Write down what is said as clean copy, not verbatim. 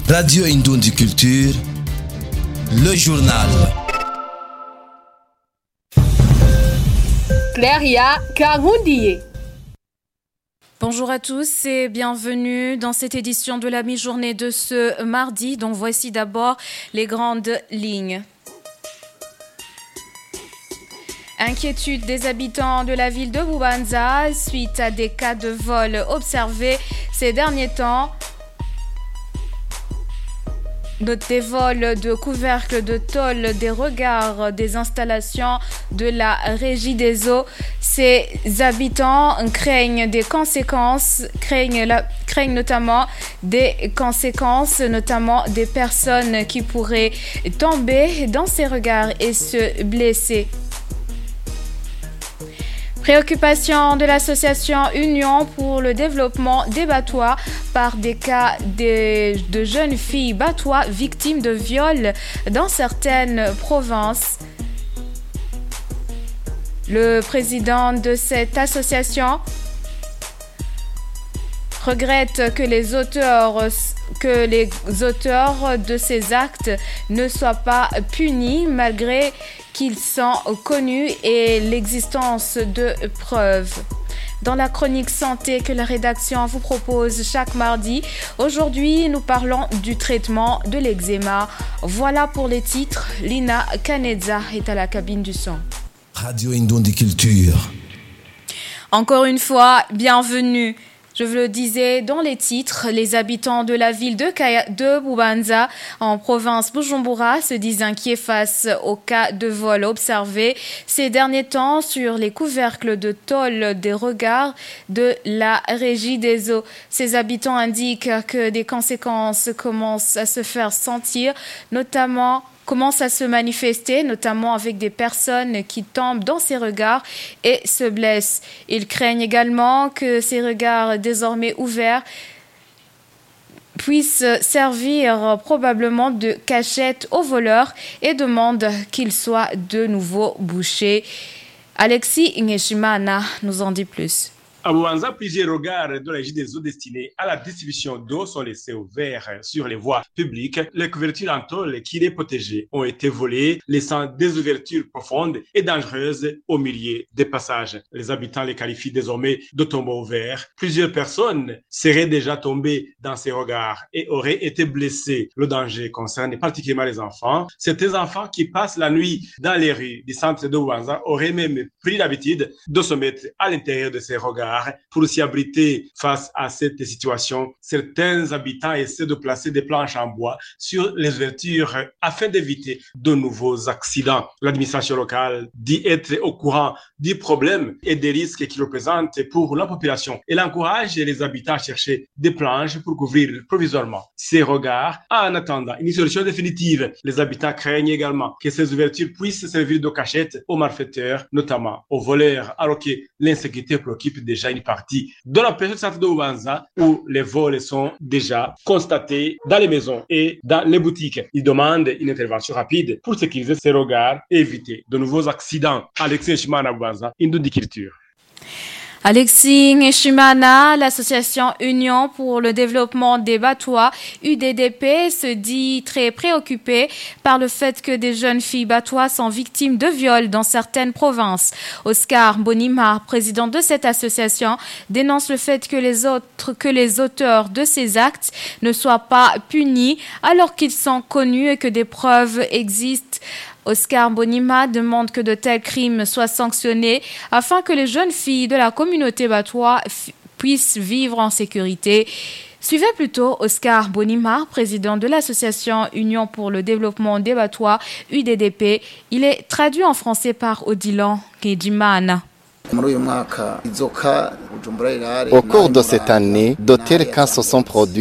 Radio Indundi Culture, le journal. Claria Kagoundié. Bonjour à tous et bienvenue dans cette édition de la mi-journée de ce mardi. Donc voici d'abord les grandes lignes. Inquiétude des habitants de la ville de Bubanza suite à des cas de vol observés ces derniers temps. Des vols de couvercles de tôle, des regards, des installations de la Régie des eaux. Ces habitants craignent des conséquences, craignent notamment des conséquences, notamment des personnes qui pourraient tomber dans ces regards et se blesser. Préoccupation de l'association Union pour le développement des Batois par des cas de jeunes filles batois victimes de viols dans certaines provinces. Le président de cette association regrette que les auteurs de ces actes ne soient pas punis malgré qu'ils sont connus et l'existence de preuves. Dans la chronique santé que la rédaction vous propose chaque mardi, aujourd'hui nous parlons du traitement de l'eczéma. Voilà pour les titres. Lina Kanedza est à la cabine du son. Radio Indundi Culture. Encore une fois, bienvenue. Je vous le disais dans les titres, les habitants de la ville de Bubanza en province Bujumbura se disent inquiets face aux cas de vol observés ces derniers temps sur les couvercles de tôle des regards de la Régie des eaux. Ces habitants indiquent que des conséquences commencent à se faire sentir, commence à se manifester, notamment avec des personnes qui tombent dans ces regards et se blessent. Ils craignent également que ces regards désormais ouverts puissent servir probablement de cachette aux voleurs et demandent qu'ils soient de nouveau bouchés. Alexis Ngeshimana nous en dit plus. À Bubanza, plusieurs regards de la Régie des eaux destinés à la distribution d'eau sont laissés ouverts sur les voies publiques. Les couvertures en tôle qui les protégeaient ont été volées, laissant des ouvertures profondes et dangereuses au milieu des passages. Les habitants les qualifient désormais de tombeaux ouverts. Plusieurs personnes seraient déjà tombées dans ces regards et auraient été blessées. Le danger concerne particulièrement les enfants. Certains enfants qui passent la nuit dans les rues du centre de Bubanza auraient même pris l'habitude de se mettre à l'intérieur de ces regards. Pour s'y abriter face à cette situation, certains habitants essaient de placer des planches en bois sur les ouvertures afin d'éviter de nouveaux accidents. L'administration locale dit être au courant du problème et des risques qu'il représente pour la population. Elle encourage les habitants à chercher des planches pour couvrir provisoirement ces regards en attendant une solution définitive. Les habitants craignent également que ces ouvertures puissent servir de cachette aux malfaiteurs, notamment aux voleurs, alors que l'insécurité préoccupe déjà une partie de la période centre de Bubanza où les vols sont déjà constatés dans les maisons et dans les boutiques. Ils demandent une intervention rapide pour sécuriser ces regards et éviter de nouveaux accidents. Alexis Nshimana, Bubanza, Indundi Culture. Alexis Ngeshimana, l'association Union pour le développement des Batois, UDDP, se dit très préoccupée par le fait que des jeunes filles batois sont victimes de viols dans certaines provinces. Oscar Bonima, président de cette association, dénonce le fait que les auteurs de ces actes ne soient pas punis alors qu'ils sont connus et que des preuves existent. Oscar Bonima demande que de tels crimes soient sanctionnés afin que les jeunes filles de la communauté batois puissent vivre en sécurité. Suivez plutôt Oscar Bonima, président de l'association Union pour le développement des Batois, UDDP. Il est traduit en français par Odilon Kedimana. Au cours de cette année, de tels cas se sont produits